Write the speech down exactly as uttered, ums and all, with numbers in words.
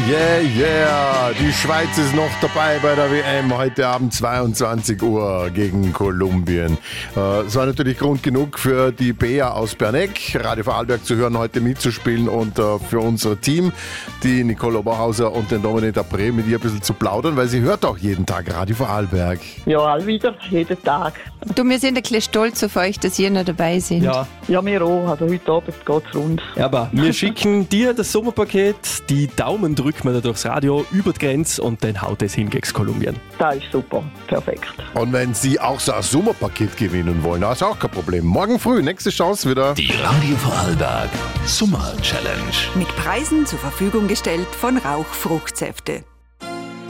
yeah, yeah. Die Schweiz ist noch dabei bei der W M. Heute Abend zweiundzwanzig Uhr gegen Kolumbien. Es war natürlich Grund genug für die Bea aus Berneck, Radio Vorarlberg zu hören, heute mitzuspielen und für unser Team, die Nicole Oberhauser und den Dominik Dapré, mit ihr ein bisschen zu plaudern, weil sie hört auch jeden Tag Radio Vorarlberg. Ja, all wieder, jeden Tag. Du, wir sind ein bisschen stolz auf euch, dass ihr noch dabei seid. Ja, Ja, wir auch. Also heute Abend geht's rund. aber wir schicken dir das Sommerpaket, die Daumen drücken wir da durchs Radio über die Grenze und dann haut es hin gegen Kolumbien. Das ist super. Perfekt. Und wenn Sie auch so ein Sommerpaket gewinnen wollen, das ist auch kein Problem. Morgen früh, nächste Chance wieder. Die Radio Vorarlberg Sommer Challenge. Mit Preisen zur Verfügung gestellt von Rauch Fruchtsäfte.